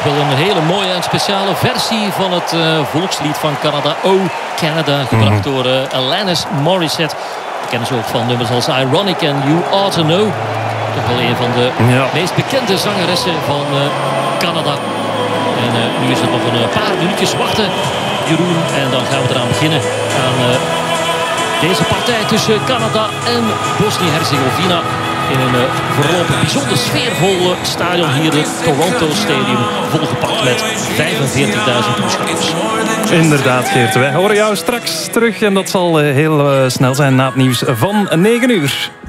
ook wel een hele mooie en speciale versie van het volkslied van Canada. Oh, Canada, gebracht door Alanis Morissette. We kennen ze ook van nummers als Ironic en You Ought to Know. Toch wel een van de meest bekende zangeressen van Canada. En nu is het nog een paar minuutjes wachten, Jeroen. En dan gaan we eraan beginnen aan deze partij tussen Canada en Bosnië-Herzegovina. In een voorlopig bijzonder sfeervol stadion hier, het Toronto Stadium. Volgepakt met 45.000 toeschouwers. Inderdaad, Geert. Wij horen jou straks terug. En dat zal heel snel zijn na het nieuws van 9 uur.